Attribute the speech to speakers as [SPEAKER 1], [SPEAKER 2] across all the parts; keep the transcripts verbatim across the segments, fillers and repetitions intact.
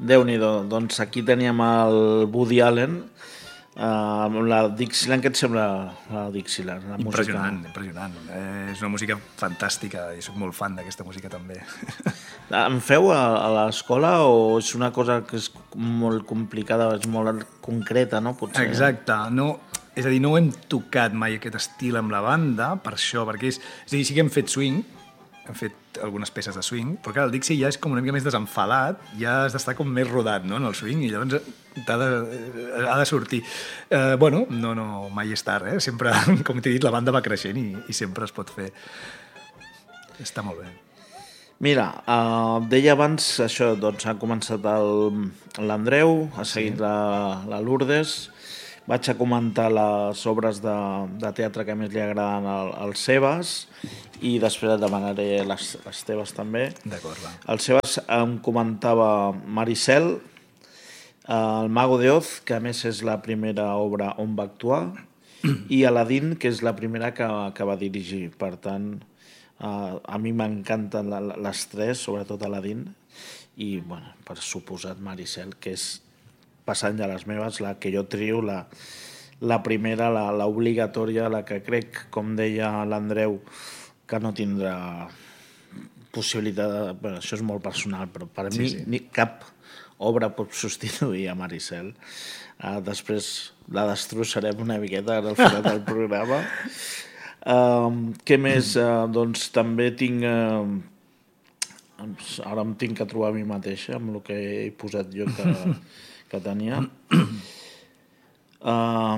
[SPEAKER 1] Déu-n'hi-do. Doncs aquí teníem el Woody Allen, amb uh, la Dixieland, què et sembla la Dixieland? La
[SPEAKER 2] impressionant,
[SPEAKER 1] música?
[SPEAKER 2] impressionant. Eh, és una música fantàstica i soc molt fan d'aquesta música també.
[SPEAKER 1] En feu a, a l'escola o és una cosa que és molt complicada, és molt concreta, no? Potser.
[SPEAKER 2] Exacte, no... És a dir, no hem tocat mai aquest estil amb la banda, per això, perquè és... És a dir, sí que hem fet swing, hem fet algunes peces de swing, però clar, el Dixie ja és com una mica més desenfadat, ja has d'estar com més rodat, no?, en el swing, i llavors ha de, ha de sortir. Eh, bueno, no, no, mai és tard, eh? Sempre, com t'he dit, la banda va creixent i, i sempre es pot fer. Està molt bé.
[SPEAKER 1] Mira, uh, deia abans, això, doncs ha començat l'Andreu, ha seguit sí. la, la Lourdes. Vaig a comentar les obres de, de teatre que més li agraden al, als Sebas i després et demanaré les, les teves també.
[SPEAKER 2] D'acord, va.
[SPEAKER 1] El Sebas em comentava Maricel, El Mago de Oz, que a més és la primera obra on va actuar, i Aladdin, que és la primera que, que va dirigir. Per tant, uh, a mi m'encanten les tres, sobretot Aladdin, i bueno, per suposat Maricel, que és passant ja les meves, la que jo trio, la, la primera, la, la obligatòria, la que crec, com deia l'Andreu, que no tindrà possibilitat... Bé, això és molt personal, però per sí, mi sí. Ni cap obra pot substituir a Maricel. Uh, després la destrossarem una miqueta al final del programa. Uh, què més? Uh, doncs també tinc... Uh, ara em tinc que trobar a mi mateixa amb el que he posat jo que... que tenia. Uh,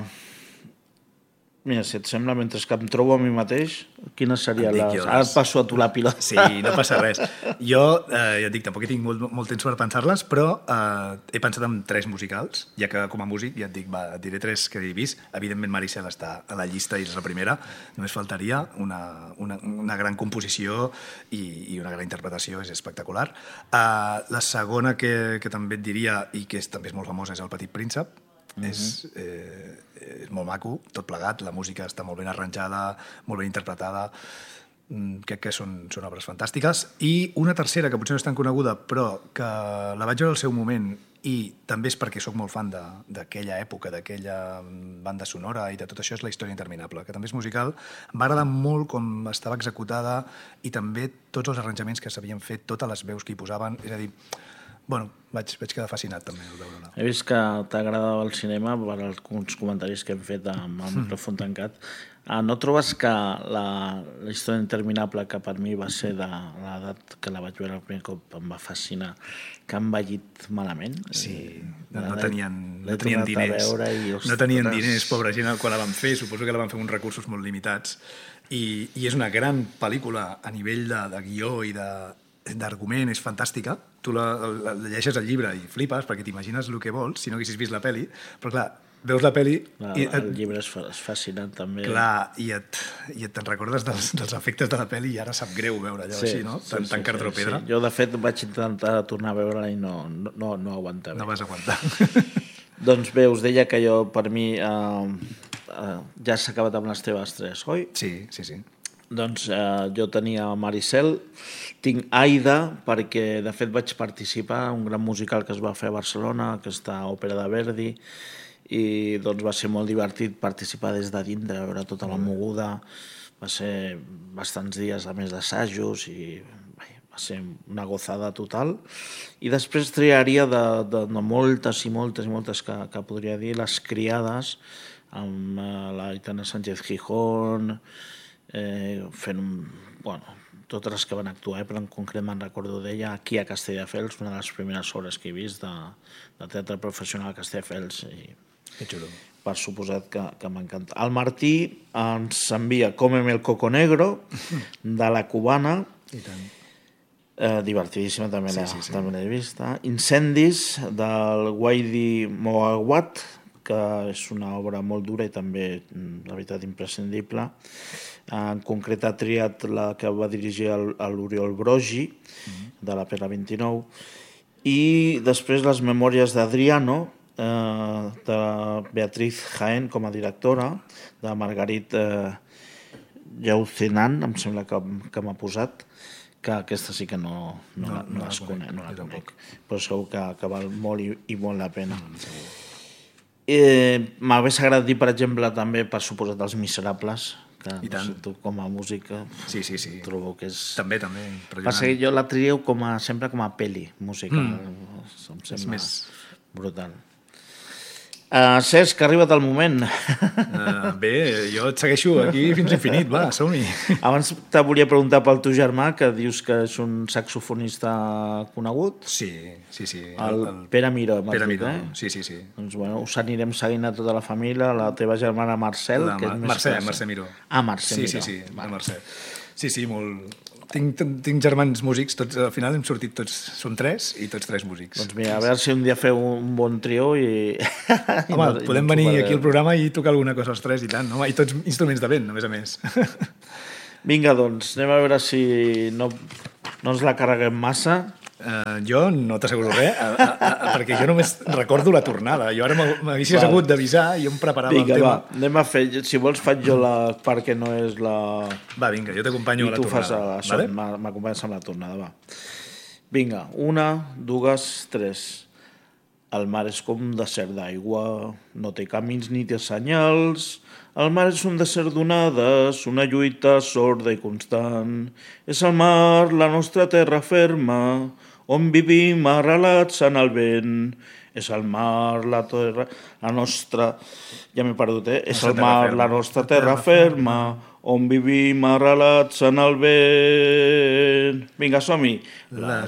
[SPEAKER 1] mira, si et sembla, mentre que em trobo a mi mateix, quina seria la... Ara et passo a tu la pilota.
[SPEAKER 2] Sí, no passa res. Jo, eh, ja et dic, tampoc he tingut molt, molt temps per pensar-les, però eh, he pensat en tres musicals, ja que com a músic, ja et dic, va, et diré tres que he vist. Evidentment, Maricel està a la llista i és la primera. Només faltaria una, una, una gran composició i, i una gran interpretació, és espectacular. Uh, la segona que, que també et diria, i que és, també és molt famosa, és El Petit Príncep. Mm-hmm. és, eh, és molt maco, tot plegat, la música està molt ben arranjada, molt ben interpretada, mm, crec que són, són obres fantàstiques. I una tercera, que potser no és tan coneguda, però que la vaig veure al seu moment, i també és perquè sóc molt fan d'aquella època, d'aquella banda sonora i de tot això, és La història interminable, que també és musical. M'ha agradat molt com estava executada i també tots els arranjaments que s'havien fet, totes les veus que hi posaven, és a dir, bueno, vaig, vaig quedar fascinat també al veure-la.
[SPEAKER 1] He vist que t'agradava el cinema per alguns comentaris que hem fet amb el micròfon tancat. Ah, no trobes que la, la història interminable, que per mi va ser de l'edat que la vaig veure el primer cop, em va fascinar, que han envellit malament?
[SPEAKER 2] Sí, no, no tenien, no tenien diners. I, no tenien diners, pobra gent, quan la van fer. Suposo que la van fer amb uns recursos molt limitats. I, i és una gran pel·lícula a nivell de, de guió i de d'argument, és fantàstica. Tu la, la, la llegeixes el llibre i flipes perquè t'imagines el que vols, si no haguessis vist la pel·li, però clar, veus la pel·li...
[SPEAKER 1] La,
[SPEAKER 2] i
[SPEAKER 1] et, el llibre és, és fascinant també.
[SPEAKER 2] Clar, i et, i et te'n recordes dels, dels efectes de la pel·li i ara sap greu veure allò sí, així, no? Tan, sí, tan cartropedra.
[SPEAKER 1] Sí, sí. Jo, de fet, vaig intentar tornar a veure-la i no, no, no, no aguantava.
[SPEAKER 2] No vas aguantar.
[SPEAKER 1] Doncs bé, us deia que jo, per mi, eh, eh, ja s'ha acabat amb les teves tres, oi?
[SPEAKER 2] Sí, sí, sí.
[SPEAKER 1] Doncs eh, jo tenia Maricel, tinc Aida, perquè de fet vaig participar en un gran musical que es va fer a Barcelona, aquesta òpera de Verdi, i doncs va ser molt divertit participar des de dintre, veure tota la moguda, va ser bastants dies a més d'assajos i bé, va ser una gozada total. I després triaria de, de, de moltes i moltes i moltes que, que podria dir, Les Criades, amb eh, la Aitana Sánchez Gijón, Eh, fent un, bueno, totes les que van actuar, eh, però en concret me'n recordo d'ella aquí a Castelldefels, una de les primeres obres que he vist de, de teatre professional a Castelldefels, i
[SPEAKER 2] que xulo.
[SPEAKER 1] Per suposat que, que m'encanta. El Martí ens envia Cómeme el coco negro, de La Cubana,
[SPEAKER 2] i tant.
[SPEAKER 1] Eh, divertidíssima, també, sí, la, sí, sí. també l'he vista. Incendis, del Waidi Moawat, que és una obra molt dura i també, la veritat, imprescindible. En concret ha triat la que va dirigir l'Oriol Brogi, mm-hmm. de la Pera vint-i-nou, i després les memòries d'Adriano, eh, de Beatriz Jaén com a directora, de Margarit eh, Llaucenan, em sembla que, que m'ha posat, que aquesta sí que no, no, no, no, no, les conec, no la conec, però segur que, que val molt i, i molt la pena. Mm, eh, M'hagués agradat dir, per exemple, també, per suposat, Els Miserables, que
[SPEAKER 2] I tant.
[SPEAKER 1] No sé, tu com a música
[SPEAKER 2] sí, sí, sí.
[SPEAKER 1] trobo que és...
[SPEAKER 2] També, també.
[SPEAKER 1] Passa que jo la trio com a, sempre com a peli musical. Mm. Em sembla
[SPEAKER 2] més...
[SPEAKER 1] brutal. Uh, Cesc, que ha arribat el moment.
[SPEAKER 2] Uh, bé, jo et segueixo aquí fins infinit, va, som-hi.
[SPEAKER 1] Abans te volia preguntar pel teu germà, que dius que és un saxofonista conegut.
[SPEAKER 2] Sí, sí, sí.
[SPEAKER 1] El, el... Pere Miró.
[SPEAKER 2] Pere Miró,
[SPEAKER 1] eh?
[SPEAKER 2] sí, sí, sí.
[SPEAKER 1] Doncs bueno, us anirem seguint a tota la família, la teva germana Marcel,
[SPEAKER 2] la,
[SPEAKER 1] que és més
[SPEAKER 2] Mercè,
[SPEAKER 1] classe.
[SPEAKER 2] Mercè Miró.
[SPEAKER 1] Ah, Mercè
[SPEAKER 2] sí,
[SPEAKER 1] Miró.
[SPEAKER 2] Sí, sí, la Mercè. Sí, sí, molt... Tinc, tinc germans músics, tots, al final hem sortit tots, són tres, i tots tres músics.
[SPEAKER 1] Doncs mira, a veure si un dia feu un bon trio i...
[SPEAKER 2] Home, no, podem venir aquí al programa i tocar alguna cosa els tres i tant, no? I tots instruments de vent, a més a més.
[SPEAKER 1] Vinga, doncs, anem a veure si no, no ens la carreguem massa.
[SPEAKER 2] Uh, jo no t'asseguro res, a, a, a, perquè jo només recordo la tornada. Jo ara m'haguessis vale. hagut d'avisar i jo em preparava
[SPEAKER 1] vinga,
[SPEAKER 2] el tema.
[SPEAKER 1] Va, anem a fer, si vols faig jo la part que no és la...
[SPEAKER 2] Va, vinga, jo t'acompanyo a la tornada. I tu
[SPEAKER 1] fas la vale? M'acompanyes amb la tornada, va. Vinga, una, dues, tres. El mar és com un desert d'aigua, no té camins ni té senyals. El mar és un desert d'onades, una lluita sorda i constant. És el mar, la nostra terra ferma, on vivim arrelats en el vent. És el mar, la terra, la nostra... Ja m'he perdut, eh? És el mar, la nostra terra ferma, on vivim arrelats en el vent. Vinga, som-hi.
[SPEAKER 2] La